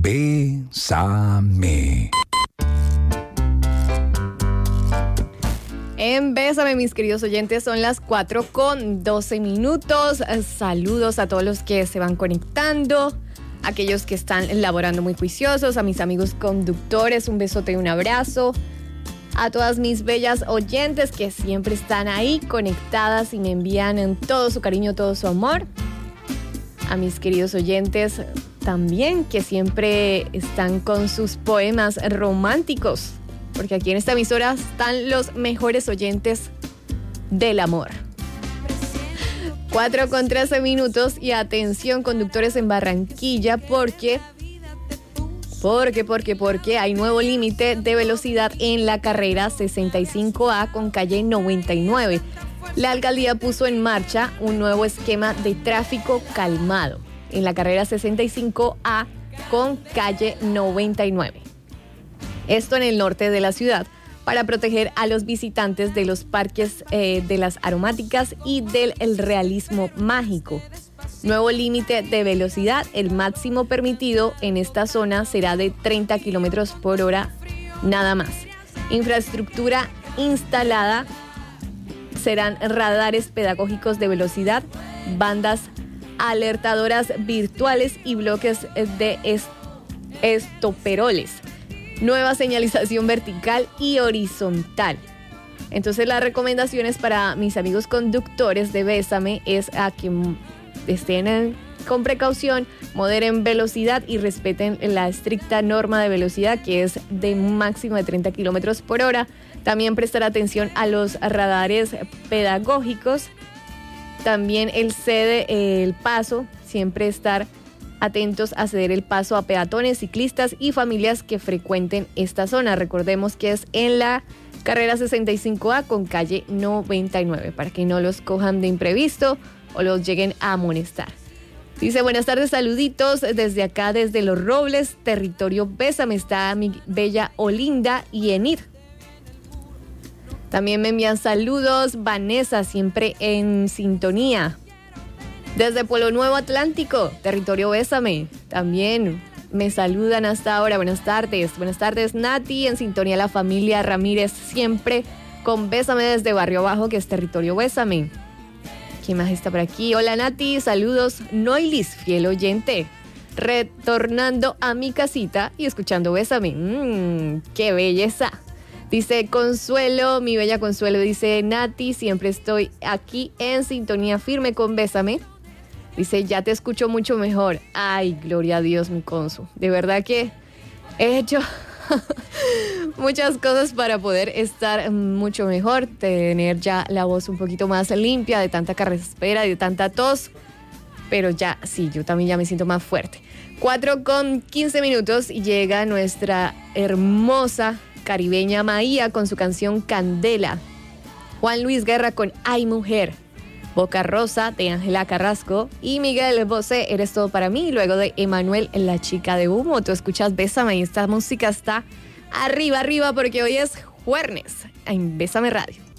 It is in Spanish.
Bésame. En Bésame, mis queridos oyentes, son las 4:12. Saludos a todos los que se van conectando, aquellos que están laborando muy juiciosos, a mis amigos conductores, un besote y un abrazo. A todas mis bellas oyentes que siempre están ahí conectadas y me envían todo su cariño, todo su amor. A mis queridos oyentes también que siempre están con sus poemas románticos, porque aquí en esta emisora están los mejores oyentes del amor. 4:13 y atención conductores en Barranquilla porque hay nuevo límite de velocidad en la carrera 65A con calle 99. La alcaldía puso en marcha un nuevo esquema de tráfico calmado en la carrera 65A con calle 99. Esto en el norte de la ciudad, para proteger a los visitantes de los parques de las aromáticas y del realismo mágico. Nuevo límite de velocidad, el máximo permitido en esta zona será de 30 kilómetros por hora, nada más. Infraestructura instalada, serán radares pedagógicos de velocidad, bandas alertadoras virtuales y bloques de estoperoles. Nueva señalización vertical y horizontal. Entonces las recomendaciones para mis amigos conductores de Bésame es a que estén con precaución, moderen velocidad y respeten la estricta norma de velocidad que es de un máximo de 30 kilómetros por hora. También prestar atención a los radares pedagógicos. También el paso, siempre estar atentos a ceder el paso a peatones, ciclistas y familias que frecuenten esta zona. Recordemos que es en la carrera 65A con calle 99, para que no los cojan de imprevisto o los lleguen a amonestar. Dice, buenas tardes, saluditos desde acá, desde Los Robles, territorio Bésame, está mi bella Olinda y Enid. También me envían saludos, Vanessa, siempre en sintonía. Desde Pueblo Nuevo Atlántico, territorio Bésame, también me saludan hasta ahora. Buenas tardes, Nati, en sintonía la familia Ramírez, siempre con Bésame desde Barrio Bajo, que es territorio Bésame. ¿Quién más está por aquí? Hola Nati, saludos. Noilis, fiel oyente, retornando a mi casita y escuchando Bésame. ¡Qué belleza! Dice Consuelo, mi bella Consuelo, dice Nati, siempre estoy aquí en sintonía firme con Bésame. Dice, ya te escucho mucho mejor. Ay, gloria a Dios, mi Consu. De verdad que he hecho muchas cosas para poder estar mucho mejor, tener ya la voz un poquito más limpia de tanta carraspera, de tanta tos. Pero ya, sí, yo también ya me siento más fuerte. 4:15 y llega nuestra hermosa caribeña Maía con su canción Candela. Juan Luis Guerra con Ay Mujer. Boca Rosa de Ángela Carrasco y Miguel Bosé, Eres Todo Para Mí, luego de Emanuel, La Chica de Humo. Tú escuchas Bésame y esta música está arriba porque hoy es jueves en Bésame Radio.